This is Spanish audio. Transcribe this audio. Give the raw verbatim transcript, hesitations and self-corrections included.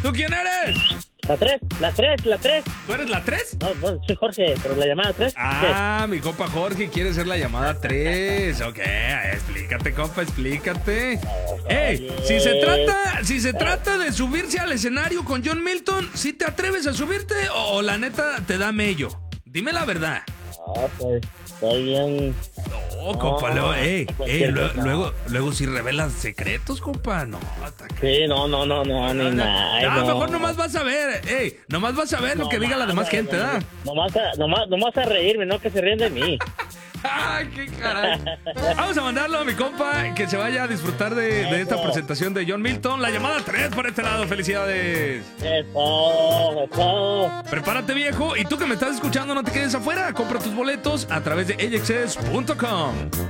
¿Tú quién eres? La tres, la tres, la tres. ¿Tú eres la tres? No, no, soy Jorge, pero la llamada tres. Ah, mi compa Jorge quiere ser la llamada tres. Ok, explícate, compa, explícate. Ey, si se trata, si se trata de subirse al escenario con John Milton, ¿sí te atreves a subirte o, o la neta te da mello? Dime la verdad. Ah, pues, estoy bien. No, compa, luego, ey, pues, ey, sí, luego, no. luego, luego si revelas secretos, compa, no. hasta que- Sí, no, no, no, no, ni nada. Ah, no. mejor nomás vas a ver, ey, nomás vas a ver lo que diga la demás gente, ¿da? Nomás a, nomás, nomás a reírme, no que se ríen de mí. ¡Ay, qué caray! Vamos a mandarlo a mi compa que se vaya a disfrutar de, de esta presentación de John Milton. La llamada tres por este lado. ¡Felicidades! Eso, eso. Prepárate, viejo. Y tú que me estás escuchando, no te quedes afuera. Compra tus boletos a través de A X S punto com.